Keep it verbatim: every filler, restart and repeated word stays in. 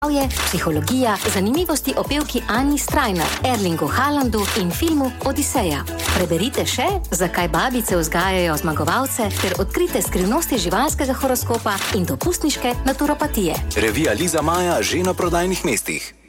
psihologija, zanimivosti o pevki Ani Strajnar, Erlingu Haalandu in filmu Odiseja. Preberite še, zakaj babice vzgajajo zmagovalce, ter odkrite skrivnosti živalskega horoskopa in dopustniške naturopatije. Revija Liza Maja že na prodajnih mestih.